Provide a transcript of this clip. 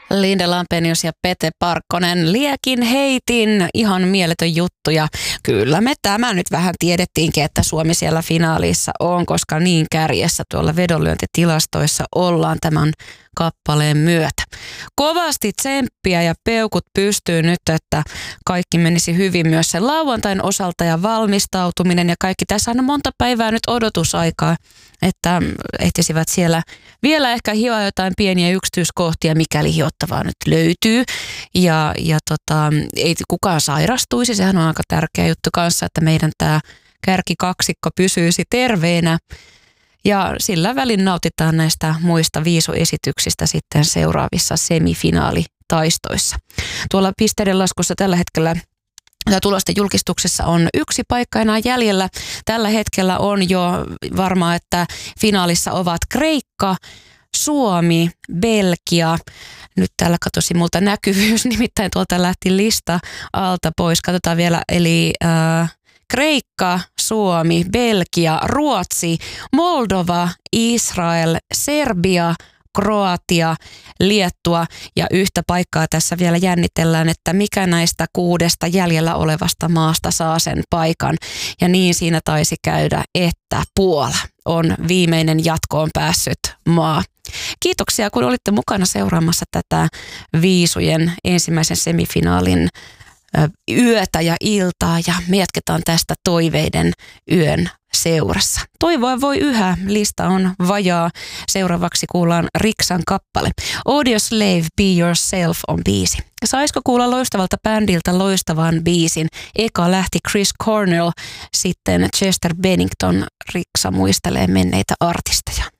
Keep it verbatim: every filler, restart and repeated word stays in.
Linda Lampenius ja Pete Parkkonen. Liekin heitin, ihan mieletön juttu ja kyllä me tämä nyt vähän tiedettiinkin, että Suomi siellä finaalissa on, koska niin kärjessä tuolla vedonlyöntitilastoissa ollaan tämän kappaleen myötä. Kovasti tsemppiä ja peukut pystyy nyt, että kaikki menisi hyvin myös sen lauantain osalta ja valmistautuminen ja kaikki. Tässä on monta päivää nyt odotusaikaa, että ehtisivät siellä vielä ehkä hioa jotain pieniä yksityiskohtia, mikäli hiottavaa nyt löytyy. Ja, ja tota, ei kukaan sairastuisi, sehän on aika tärkeä juttu kanssa, että meidän tämä kärkikaksikko pysyisi terveenä. Ja sillä välin nautitaan näistä muista viisuesityksistä sitten seuraavissa semifinaalitaistoissa. Tuolla pisteiden laskussa tällä hetkellä ja tulosten julkistuksessa on yksi paikka enää jäljellä. Tällä hetkellä on jo varmaa, että finaalissa ovat Kreikka, Suomi, Belgia. Nyt täällä katosi multa näkyvyys, nimittäin tuolta lähti lista alta pois. Katsotaan vielä, eli Äh, Kreikka, Suomi, Belgia, Ruotsi, Moldova, Israel, Serbia, Kroatia, Liettua ja yhtä paikkaa tässä vielä jännitellään, että mikä näistä kuudesta jäljellä olevasta maasta saa sen paikan. Ja niin siinä taisi käydä, että Puola on viimeinen jatkoon päässyt maa. Kiitoksia, kun olitte mukana seuraamassa tätä viisujen ensimmäisen semifinaalin yötä ja iltaa ja me jatketaan tästä toiveiden yön seurassa. Toivoa voi yhä, lista on vajaa. Seuraavaksi kuullaan Riksan kappale. Audio Slave, Be Yourself on biisi. Saisiko kuulla loistavalta bändiltä loistavan biisin? Eka lähti Chris Cornell, sitten Chester Bennington. Riksa muistelee menneitä artisteja.